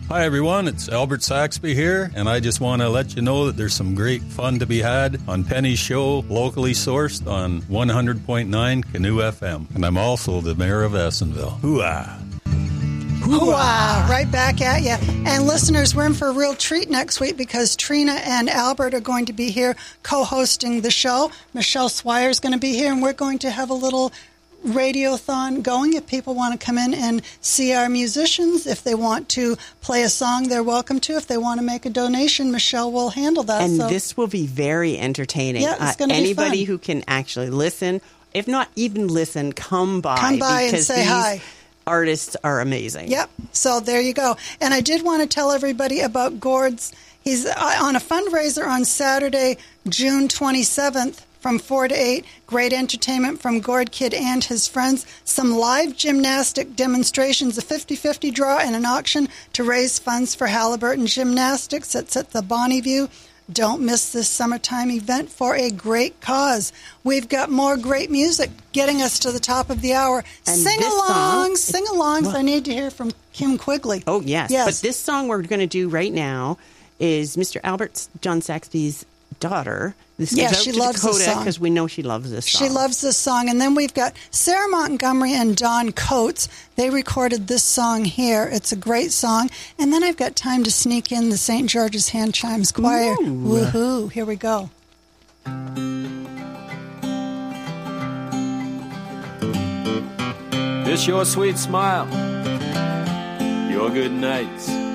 Hi, everyone. It's Albert Saxby here, and I just want to let you know that there's some great fun to be had on Penny's show, locally sourced on 100.9 Canoe FM. And I'm also the mayor of Essenville. Hoo-ah! Hoo-ah! Right back at you. And listeners, we're in for a real treat next week because Trina and Albert are going to be here co-hosting the show. Michelle Swire is going to be here, and we're going to have a little radiothon going. If people want to come in and see our musicians, if they want to play a song, they're welcome to. If they want to make a donation, Michelle will handle that. And this will be very entertaining. Yeah, it's going to be anybody fun. Who can actually listen, if not even listen, come by and say hi. Artists are amazing. Yep. So there you go. And I did want to tell everybody about Gord's. He's on a fundraiser on Saturday, June 27th. From 4 to 8, great entertainment from Gord Kid and his friends. Some live gymnastic demonstrations, a 50-50 draw, and an auction to raise funds for Halliburton Gymnastics. It's at the Bonneview. Don't miss this summertime event for a great cause. We've got more great music getting us to the top of the hour. And Sing-alongs. I need to hear from Kim Quigley. Oh, yes. But this song we're going to do right now is Mr. Albert John Saxby's daughter. This goes out she to loves Dakota this song because we know she loves this song. She loves this song. And then we've got Sarah Montgomery and Don Coates. They recorded this song here. It's a great song. And then I've got time to sneak in the St. George's Hand Chimes Choir. Ooh. Woohoo. Here we go. It's your sweet smile, your good nights,